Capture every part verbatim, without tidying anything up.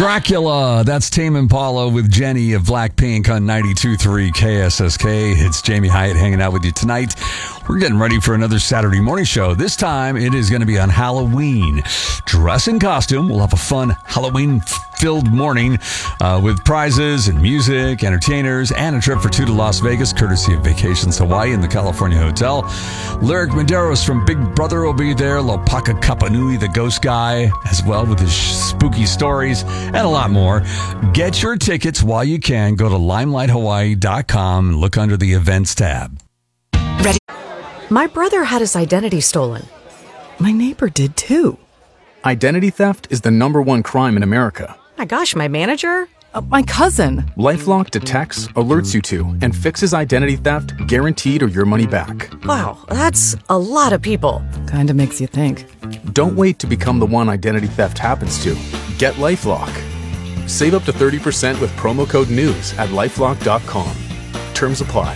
Dracula. That's Tame Impala with Jenny of Blackpink on ninety-two point three K S S K. It's Jamie Hyatt hanging out with you tonight. We're getting ready for another Saturday morning show. This time it is going to be on Halloween. Dress in costume. We'll have a fun Halloween-filled morning uh, with prizes and music, entertainers, and a trip for two to Las Vegas, courtesy of Vacations Hawaii in the California Hotel. Lyric Medeiros from Big Brother will be there. Lopaka Kapanui, the ghost guy, as well with his spooky stories, and a lot more. Get your tickets while you can. Go to limelight hawaii dot com and look under the events tab. Ready? My brother had his identity stolen. My neighbor did too. Identity theft is the number one crime in America. My gosh, my manager? Uh, my cousin. LifeLock detects, alerts you to, and fixes identity theft guaranteed or your money back. Wow, that's a lot of people. Kinda makes you think. Don't wait to become the one identity theft happens to. Get LifeLock. Save up to thirty percent with promo code NEWS at lifelock dot com. Terms apply.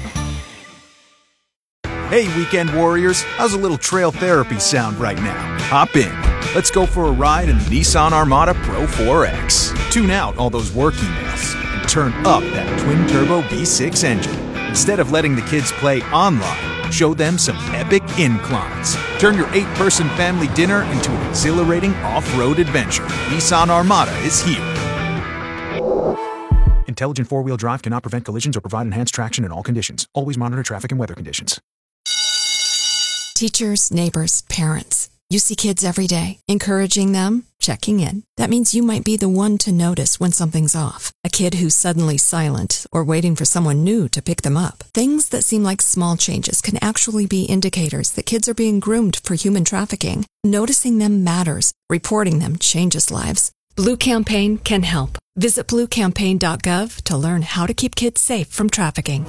Hey, weekend warriors, how's a little trail therapy sound right now? Hop in. Let's go for a ride in the Nissan Armada Pro four X. Tune out all those work emails and turn up that twin-turbo V six engine. Instead of letting the kids play online, show them some epic inclines. Turn your eight-person family dinner into an exhilarating off-road adventure. Nissan Armada is here. Intelligent four-wheel drive cannot prevent collisions or provide enhanced traction in all conditions. Always monitor traffic and weather conditions. Teachers, neighbors, parents. You see kids every day. Encouraging them, checking in. That means you might be the one to notice when something's off. A kid who's suddenly silent or waiting for someone new to pick them up. Things that seem like small changes can actually be indicators that kids are being groomed for human trafficking. Noticing them matters. Reporting them changes lives. Blue Campaign can help. Visit blue campaign dot gov to learn how to keep kids safe from trafficking.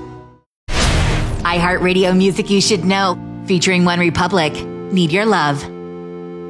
iHeartRadio music you should know, featuring One Republic, Need Your Love.